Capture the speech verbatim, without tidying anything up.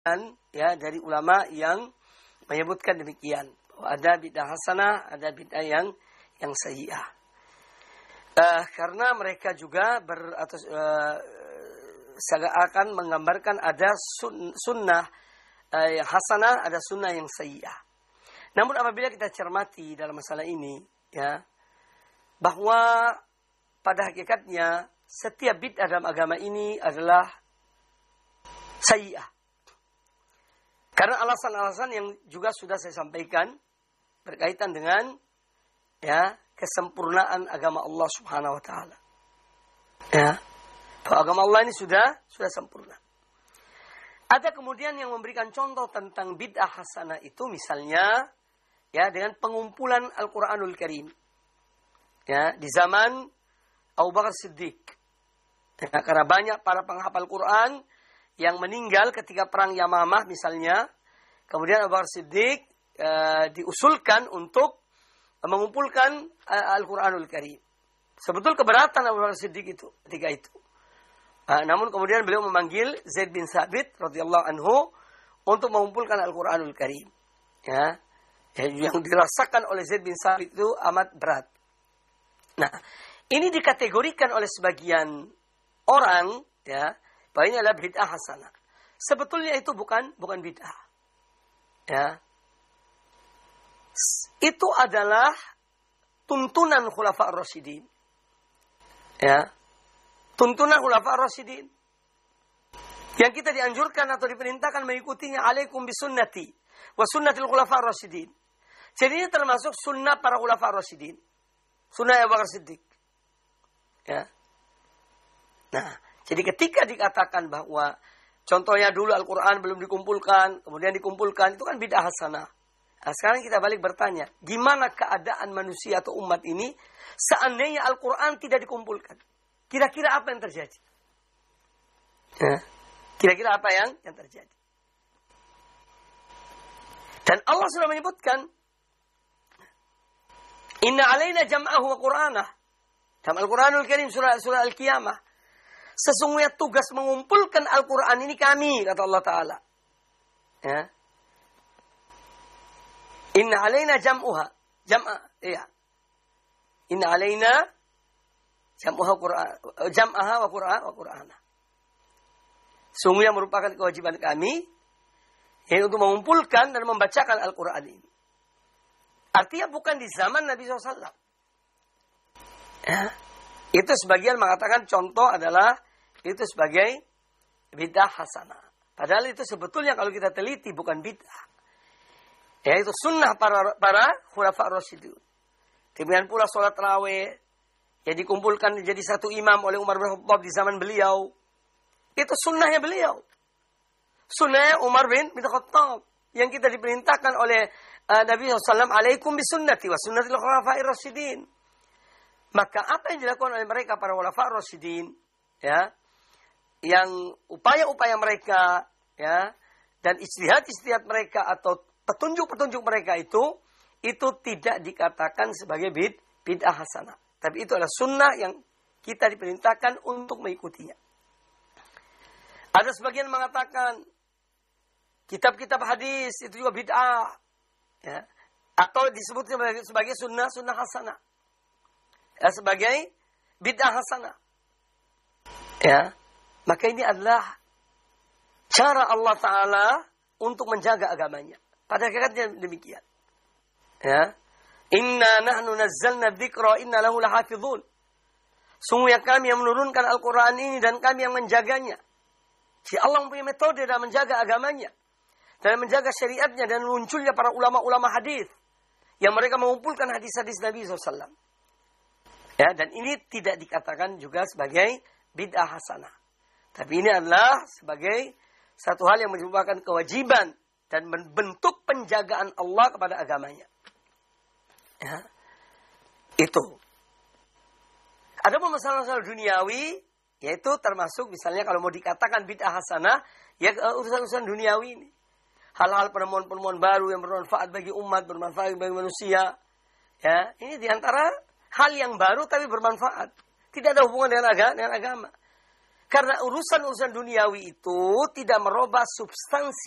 ya dari ulama yang menyebutkan demikian. Ada bid'ah hasanah, ada bid'ah yang yang sayyi'ah. Uh, karena mereka juga ber atau uh, seakan menggambarkan ada sun, sunnah uh, yang hasanah, ada sunnah yang sayyi'ah. Namun apabila kita cermati dalam masalah ini, ya, bahwa pada hakikatnya setiap bid'ah dalam agama ini adalah sayyi'ah. Karena alasan-alasan yang juga sudah saya sampaikan berkaitan dengan ya kesempurnaan agama Allah Subhanahu wa taala. Ya. Agama Allah ini sudah sudah sempurna. Ada kemudian yang memberikan contoh tentang bid'ah hasanah itu misalnya ya dengan pengumpulan Al-Qur'anul Karim. Ya, di zaman Abu Bakar Siddiq. Ya, karena banyak para penghafal Quran yang meninggal ketika perang Yamamah misalnya, kemudian Abu Bakar Siddiq uh, diusulkan untuk mengumpulkan uh, Al-Quranul Karim. Sebetul keberatan Abu Bakar Siddiq itu ketika itu. Uh, namun kemudian beliau memanggil Zaid bin Thabit radhiyallahu anhu untuk mengumpulkan Al-Quranul Karim. Ya, yang dirasakan oleh Zaid bin Thabit itu amat berat. Nah, ini dikategorikan oleh sebagian orang ya, bahwa ini adalah bid'ah hasanah. Sebetulnya itu bukan bukan bid'ah. Ya. Itu adalah tuntunan Khulafa' ar-Rasyidin. Ya. Tuntunan Khulafa' ar-Rasyidin. Yang kita dianjurkan atau diperintahkan mengikutinya, alaikum bisunnati wa sunnatil Khulafa' ar-Rasyidin. Jadi ini termasuk sunnah para Khulafa' ar-Rasyidin. Sunnah Abu Bakar Siddiq. Ya. Nah, jadi ketika dikatakan bahwa contohnya dulu Al-Quran belum dikumpulkan, kemudian dikumpulkan, itu kan bid'ah hasanah. Nah, sekarang kita balik bertanya, gimana keadaan manusia atau umat ini seandainya Al-Quran tidak dikumpulkan? Kira-kira apa yang terjadi? Ya. Kira-kira apa yang, yang terjadi? Dan Allah sudah menyebutkan, Inna alaina jam'ahu wa Qur'anah. Dalam Al-Quranul Karim surah, surah Al-Qiyamah. Sesungguhnya tugas mengumpulkan Al-Quran ini kami, kata Allah Ta'ala. Ya. Inna alaina jam'uha. Jam'a, iya. Inna alaina jam'uha Qur'an, jam'aha wa Qur'an wa Qur'ana. Sungguhnya merupakan kewajiban kami yaitu untuk mengumpulkan dan membacakan Al-Quran ini. Artinya bukan di zaman Nabi shallallahu alaihi wasallam. Ya. Itu sebagian mengatakan contoh adalah itu sebagai bid'ah hasanah. Padahal itu sebetulnya kalau kita teliti bukan bid'ah. Yaitu sunnah para para khulafa ar-rasyidun. Demikian pula sholat tarawih yang dikumpulkan jadi satu imam oleh Umar bin Khattab di zaman beliau. Itu sunnahnya beliau. Sunnahnya Umar bin, bin Khattab. Yang kita diperintahkan oleh uh, Nabi shallallahu alaihi wasallam, alaikum bisunnati wa sunnatil khulafa'ir rasyidin. Maka apa yang dilakukan oleh mereka para khulafa' rasyidin, ya, yang upaya-upaya mereka, ya, dan ijtihad-ijtihad mereka atau petunjuk-petunjuk mereka itu, itu tidak dikatakan sebagai bid, bid'ah hasanah. Tapi itu adalah sunnah yang kita diperintahkan untuk mengikutinya. Ada sebagian mengatakan kitab-kitab hadis itu juga bid'ah, ya, atau disebut sebagai, sebagai sunnah sunnah hasanah, ya, sebagai bid'ah hasanah. Ya, maka ini adalah cara Allah Ta'ala untuk menjaga agamanya. Pada hakikatnya demikian. Ya, inna nahnu nazzalna dzikra inna lahu lahafizun. Sungguhnya kami yang menurunkan Al-Quran ini dan kami yang menjaganya. Si Allah mempunyai metode dalam menjaga agamanya, dalam menjaga syariatnya, dan munculnya para ulama-ulama hadis yang mereka mengumpulkan hadis-hadis Nabi shallallahu alaihi wasallam. Ya, dan ini tidak dikatakan juga sebagai bid'ah hasanah. Tapi ini adalah sebagai satu hal yang merupakan kewajiban dan bentuk penjagaan Allah kepada agamanya. Ya, itu. Adapun masalah-masalah duniawi, yaitu termasuk misalnya kalau mau dikatakan bid'ah hasanah, ya urusan-urusan duniawi ini. Hal-hal penemuan-penemuan baru yang bermanfaat bagi umat, bermanfaat bagi manusia. Ya, ini diantara hal yang baru tapi bermanfaat. Tidak ada hubungan dengan agama, dengan agama. Karena urusan-urusan duniawi itu tidak merubah substansi